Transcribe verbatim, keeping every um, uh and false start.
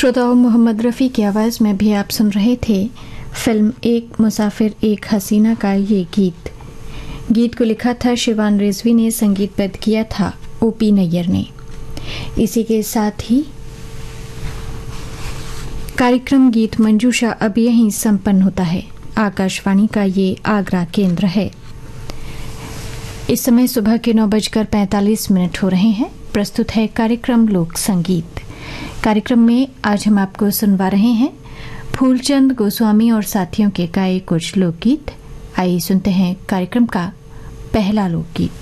श्रोताओं, मोहम्मद रफ़ी की आवाज़ में भी आप सुन रहे थे फिल्म एक मुसाफिर एक हसीना का ये गीत। गीत को लिखा था शिवान रिजवी ने, संगीतबद्ध किया था ओपी नैयर ने। इसी के साथ ही कार्यक्रम गीत मंजूषा अब यहीं संपन्न होता है। आकाशवाणी का ये आगरा केंद्र है। इस समय सुबह के नौ बजकर पैंतालीस मिनट हो रहे हैं। प्रस्तुत है कार्यक्रम लोक संगीत। कार्यक्रम में आज हम आपको सुनवा रहे हैं फूलचंद गोस्वामी और साथियों के गाए कुछ लोकगीत। आइए सुनते हैं कार्यक्रम का पहला लोकगीत।